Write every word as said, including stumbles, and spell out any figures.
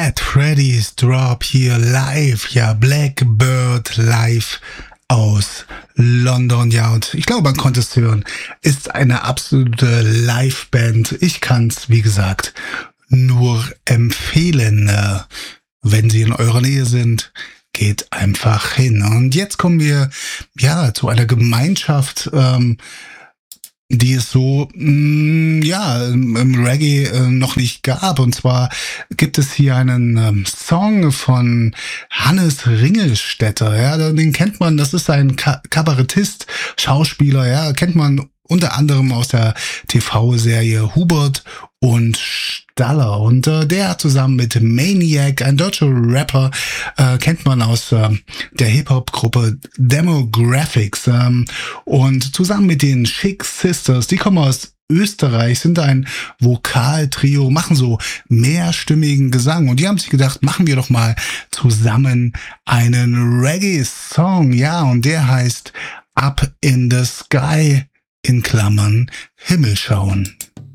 Fat Freddy's Drop hier live, ja, Blackbird live aus London, ja, und ich glaube, man konnte es hören, ist eine absolute Liveband. Ich kann es, wie gesagt, nur empfehlen. Wenn sie in eurer Nähe sind, geht einfach hin. Und jetzt kommen wir, ja, zu einer Gemeinschaft, ähm, die es so, mh, ja, im Reggae äh, noch nicht gab. Und zwar gibt es hier einen ähm, Song von Hannes Ringelstetter. Ja, den kennt man, das ist ein Ka- Kabarettist, Schauspieler, ja, kennt man unter anderem aus der T V-Serie Hubert und Staller. Und äh, der hat zusammen mit Maniac, ein deutscher Rapper, äh, kennt man aus äh, der Hip-Hop-Gruppe Demographics. Ähm, und zusammen mit den Chic Sisters, die kommen aus Österreich, sind ein Vokaltrio, machen so mehrstimmigen Gesang. Und die haben sich gedacht, machen wir doch mal zusammen einen Reggae-Song. Ja, und der heißt Up in the Sky, in Klammern Himmel schauen.